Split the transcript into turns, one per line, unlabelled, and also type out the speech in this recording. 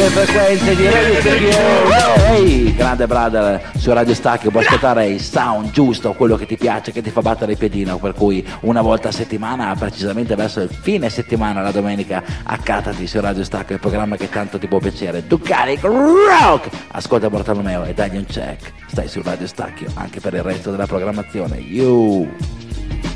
sulle frequenze di Radio Stacchio. Ehi, grande brother, su Radio Stacchio puoi ascoltare il sound giusto, quello che ti piace, che ti fa battere il piedino, per cui una volta a settimana, precisamente verso il fine settimana, la domenica, accattati su Radio Stacchio, il programma che tanto ti può piacere. Tu carico rock! Ascolta Bartolomeo e dagli un check. Stai su Radio Stacchio anche per il resto della programmazione. You!